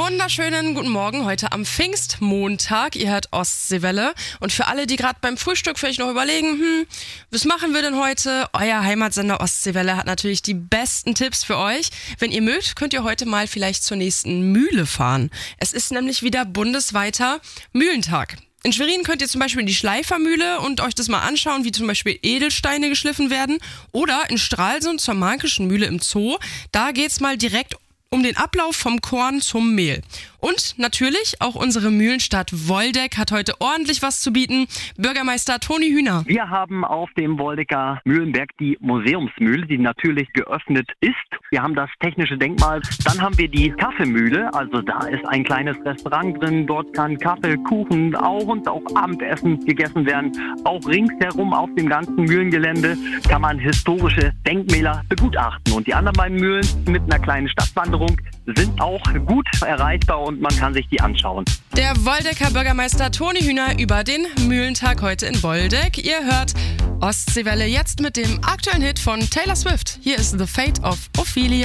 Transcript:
wunderschönen guten Morgen heute am Pfingstmontag. Ihr hört Ostseewelle. Und für alle, die gerade beim Frühstück vielleicht noch überlegen, was machen wir denn heute? Euer Heimatsender Ostseewelle hat natürlich die besten Tipps für euch. Wenn ihr mögt, könnt ihr heute mal vielleicht zur nächsten Mühle fahren. Es ist nämlich wieder bundesweiter Mühlentag. In Schwerin könnt ihr zum Beispiel in die Schleifermühle und euch das mal anschauen, wie zum Beispiel Edelsteine geschliffen werden. Oder in Stralsund zur Märkischen Mühle im Zoo. Da geht's mal direkt um den Ablauf vom Korn zum Mehl. Und natürlich auch unsere Mühlenstadt Woldeck hat heute ordentlich was zu bieten. Bürgermeister Toni Hühner. Wir haben auf dem Woldecker Mühlenberg die Museumsmühle, die natürlich geöffnet ist. Wir haben das technische Denkmal. Dann haben wir die Kaffeemühle. Also da ist ein kleines Restaurant drin. Dort kann Kaffee, Kuchen und auch Abendessen gegessen werden. Auch ringsherum auf dem ganzen Mühlengelände kann man historische Denkmäler begutachten. Und die anderen beiden Mühlen mit einer kleinen Stadtwanderung sind auch gut erreichbar und man kann sich die anschauen. Der Woldecker Bürgermeister Toni Hühner über den Mühlentag heute in Woldeck. Ihr hört Ostseewelle jetzt mit dem aktuellen Hit von Taylor Swift. Hier ist The Fate of Ophelia.